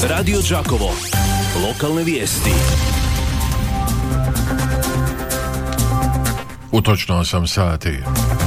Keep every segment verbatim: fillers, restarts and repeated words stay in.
Radio Đakovo. Lokalne vijesti. U točno osam sati.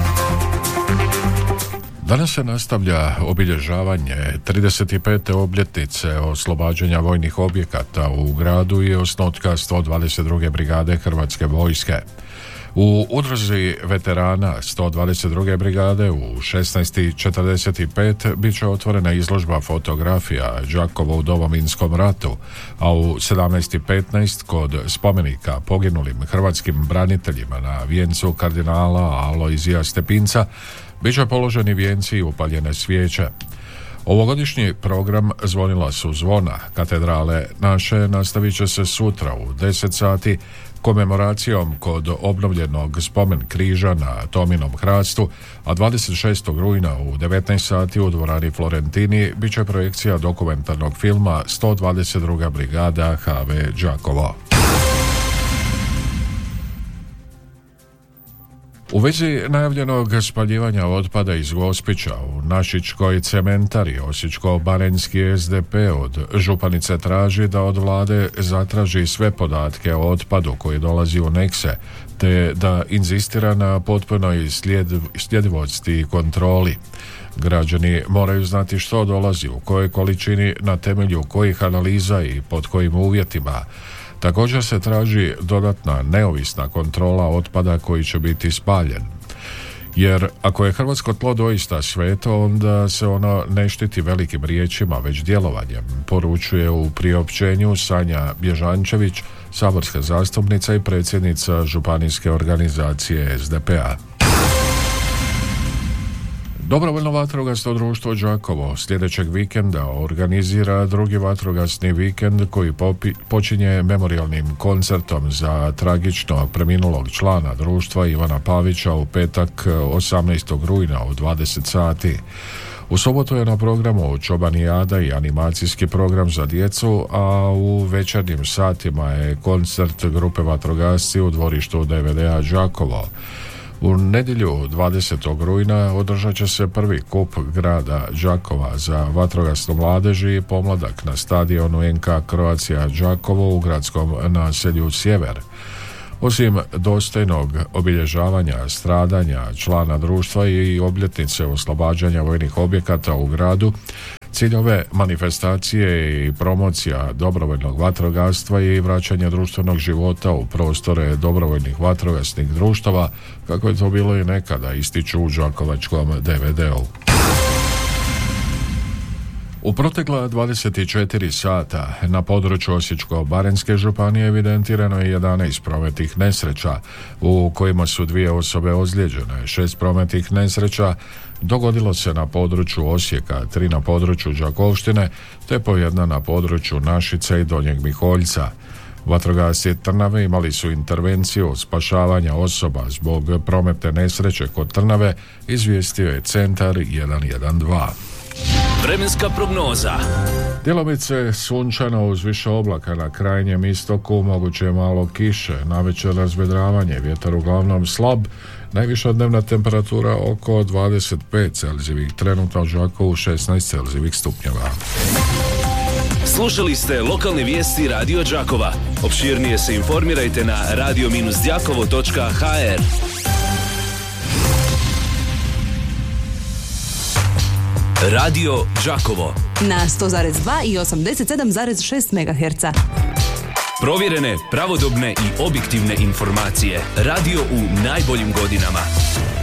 Danas se nastavlja obilježavanje trideset pete obljetnice oslobađanja vojnih objekata u gradu i osnutka sto dvadeset druge brigade Hrvatske vojske. U udruzi veterana sto dvadeset druge brigade u šesnaest četrdeset pet bit će otvorena izložba fotografija Đakovo u Domovinskom ratu, a u sedamnaest petnaest kod spomenika poginulim hrvatskim braniteljima na vijencu kardinala Alojzija Stepinca bit će položeni vijenci i upaljene svijeće. Ovogodišnji program Zvonila su zvona katedrale naše nastavit će se sutra u deset sati komemoracijom kod obnovljenog spomen križa na Tominom hrastu, a dvadeset šestog rujna u devetnaest sati u dvorani Florentini bit će projekcija dokumentarnog filma sto dvadeset druga brigada H V Đakovo. U vezi najavljenog spaljivanja otpada iz Gospića u Našičkoj cementari Osječko-baranjski S D P od županice traži da od vlade zatraži sve podatke o otpadu koji dolazi u Nekse, te da inzistira na potpunoj slijed, sljedivosti i kontroli. Građani moraju znati što dolazi, u kojoj količini, na temelju kojih analiza i pod kojim uvjetima. Također se traži dodatna neovisna kontrola otpada koji će biti spaljen. Jer ako je hrvatsko tlo doista sveto, onda se ono ne štiti velikim riječima, već djelovanjem, poručuje u priopćenju Sanja Bježančević, saborska zastupnica i predsjednica županijske organizacije S D P A. Dobrovoljno vatrogasno društvo Đakovo sljedećeg vikenda organizira drugi vatrogasni vikend koji popi, počinje memorijalnim koncertom za tragično preminulog člana društva Ivana Pavića u petak osamnaestog rujna u dvadeset sati. U subotu je na programu Čobanijada i animacijski program za djecu, a u večernjim satima je koncert grupe vatrogasci u dvorištu D V D A Đakovo. U nedjelju dvadesetog rujna održat će se prvi kup grada Đakova za vatrogasnu mladeži i pomladak na stadionu N K Croatia Đakovo u gradskom naselju Sjever. Osim dostojnog obilježavanja stradanja člana društva i obljetnice oslobađanja vojnih objekata u gradu, cilj ove manifestacije i promocija dobrovoljnog vatrogastva i vraćanje društvenog života u prostore dobrovoljnih vatrogasnih društava, kako je to bilo i nekada, ističu u đakovačkom D V D-u. U protekla dvadeset četiri sata na području Osječko-baranjske županije evidentirano je jedanaest prometnih nesreća, u kojima su dvije osobe ozlijeđene. Šest prometnih nesreća dogodilo se na području Osijeka, tri na području Đakovštine, te po jedna na području Našice i Donjeg Miholjca. Vatrogasci Trnave imali su intervenciju spašavanja osoba zbog prometne nesreće kod Trnave, izvijestio je centar jedan jedan dva. Vremenska prognoza. Djelomice sunčano uz više oblaka na krajnjem istoku, moguće je malo kiše, navečer razvedravanje, vjetar uglavnom slab, najviša dnevna temperatura oko dvadeset pet Celzijevih, trenutno u Đakovu šesnaest Celzijevih stupnjeva. Slušali ste lokalne vijesti Radio Đakova. Opširnije se informirajte na radio dash đakovo točka h r. Radio Đakovo na sto zarez dva i osamdeset sedam zarez šest megaherca. Provjerene, pravodobne i objektivne informacije. Radio u najboljim godinama.